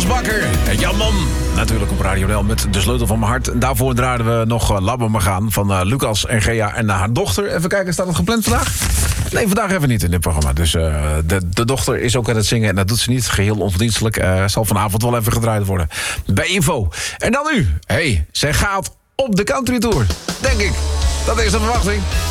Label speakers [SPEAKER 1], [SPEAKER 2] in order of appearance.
[SPEAKER 1] Niels Bakker en Jan Man. Natuurlijk op Radio NL met De Sleutel van Mijn Hart. En daarvoor draaiden we nog Laat Me Maar Gaan van Lucas en Gea en haar dochter. Even kijken, staat het gepland vandaag? Nee, vandaag even niet in dit programma. Dus de dochter is ook aan het zingen en dat doet ze niet geheel onverdienstelijk. Zal vanavond wel even gedraaid worden bij Info. En dan nu. Zij gaat op de country tour. Denk ik. Dat is de verwachting.